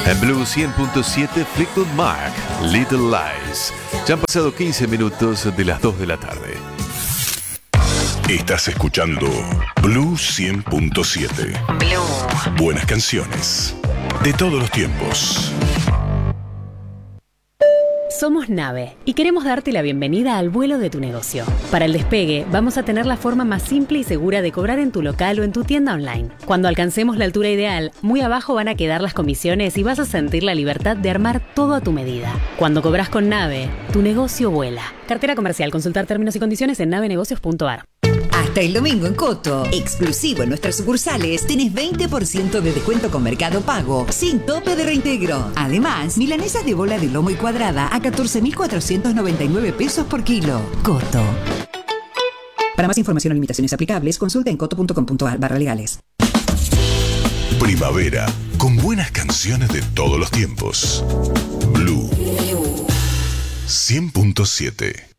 En Blue 100.7, Fleetwood Mac, Little Lies. Ya han pasado 15 minutos de las 2 de la tarde. Estás escuchando Blue 100.7. Blue. Buenas canciones de todos los tiempos. Somos Nave y queremos darte la bienvenida al vuelo de tu negocio. Para el despegue, vamos a tener la forma más simple y segura de cobrar en tu local o en tu tienda online. Cuando alcancemos la altura ideal, muy abajo van a quedar las comisiones y vas a sentir la libertad de armar todo a tu medida. Cuando cobras con Nave, tu negocio vuela. Cartera comercial. Consultar términos y condiciones en navenegocios.ar. Hasta el domingo en Coto, exclusivo en nuestras sucursales, tenés 20% de descuento con Mercado Pago, sin tope de reintegro. Además, milanesas de bola de lomo y cuadrada a 14.499 pesos por kilo. Coto. Para más información o limitaciones aplicables, consulta en coto.com.ar/legales. Primavera, con buenas canciones de todos los tiempos. Blue 100.7.